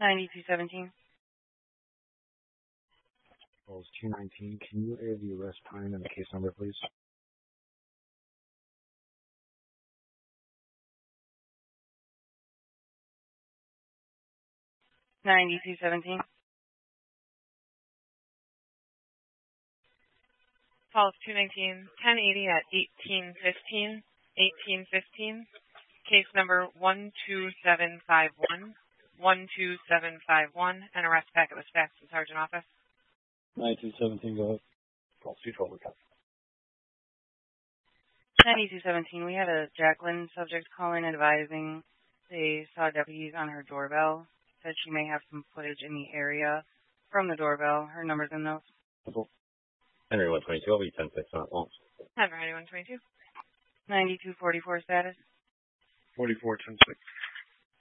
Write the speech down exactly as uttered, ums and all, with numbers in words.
ninety-two seventeen. Calls two nineteen. Can you add the arrest time and the case number, please? ninety-two seventeen. Calls two nineteen, ten eighty at eighteen fifteen, eighteen fifteen. Case number one two seven five one, one two seven five one. An arrest packet was faxed to Sergeant Office. ninety-two seventeen, go ahead. Call two twelve. ninety-two seventeen. We had a Jacqueline subject call in advising they saw deputies on her doorbell. Said she may have some footage in the area from the doorbell. Her number's in those. Henry one twenty-two, I'll be ten six, not long. Henry one twenty-two. ninety-two forty-four status. forty-four ten six.